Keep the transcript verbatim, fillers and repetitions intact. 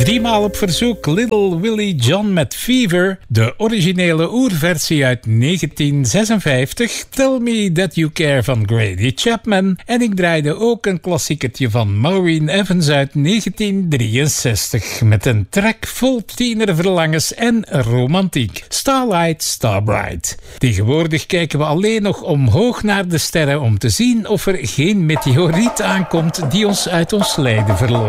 Driemaal op verzoek Little Willie John met Fever, de originele oerversie uit negentien zesenvijftig, Tell Me That You Care van Grady Chapman, en ik draaide ook een klassiekertje van Maureen Evans uit negentien drieënzestig met een track vol tienerverlangens en romantiek. Starlight, Starbright. Tegenwoordig kijken we alleen nog omhoog naar de sterren om te zien of er geen meteoriet aankomt die ons uit ons lijden verlost.